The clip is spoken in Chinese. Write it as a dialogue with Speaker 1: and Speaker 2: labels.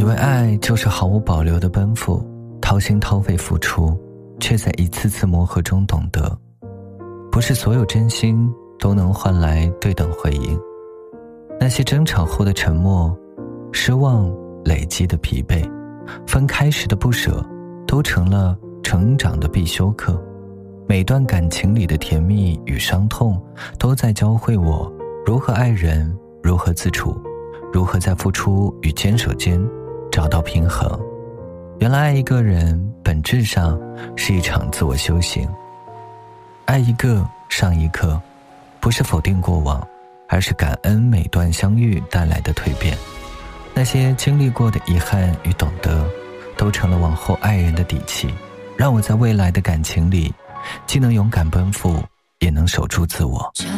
Speaker 1: 为爱就是毫无保留的奔赴，掏心掏肺付出，却在一次次磨合中懂得，不是所有真心都能换来对等回应。那些争吵后的沉默，失望累积的疲惫，分开时的不舍，都成了成长的必修课。每段感情里的甜蜜与伤痛，都在教会我如何爱人，如何自处，如何在付出与坚守间找到平衡。原来爱一个人本质上是一场自我修行，爱一个上一刻，不是否定过往，而是感恩每段相遇带来的蜕变。那些经历过的遗憾与懂得，都成了往后爱人的底气，让我在未来的感情里既能勇敢奔赴，也能守住自我。